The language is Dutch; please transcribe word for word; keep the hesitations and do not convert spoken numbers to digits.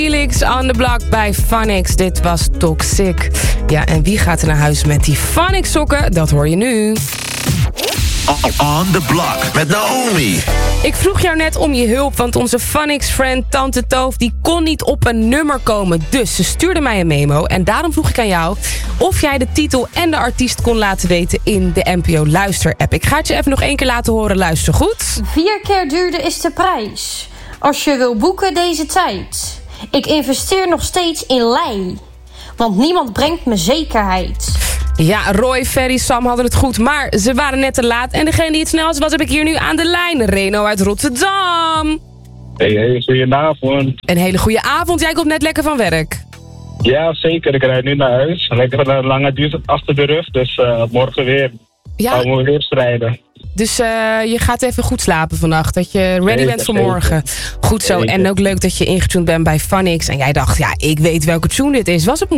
Felix on the block bij Phonics. Dit was Toxic. Ja, en wie gaat er naar huis met die Phonics sokken? Dat hoor je nu. On the block met Naomi. Ik vroeg jou net om je hulp, want onze Phonics-friend Tante Toof die kon niet op een nummer komen. Dus ze stuurde mij een memo en daarom vroeg ik aan jou of jij de titel en de artiest kon laten weten in de N P O Luister-app. Ik ga het je even nog één keer laten horen. Luister goed. Vier keer duurder is de prijs. Als je wil boeken deze tijd. Ik investeer nog steeds in lei. Want niemand brengt me zekerheid. Ja, Roy, Ferry, Sam hadden het goed, maar ze waren net te laat. En degene die het snelst was, heb ik hier nu aan de lijn. Reno uit Rotterdam. Hey, hey, goedenavond. Een hele goede avond. Jij komt net lekker van werk. Ja, zeker. Ik rijd nu naar huis. Lekker een lange duur achter de rug, dus uh, morgen weer. Ja, gaan we weer strijden. dus uh, je gaat even goed slapen vannacht. Dat je ready Zeker, bent voor morgen. Goed zo. Zeker. En ook leuk dat je ingetuned bent bij Phonics. En jij dacht, ja, ik weet welke tune dit is. Was het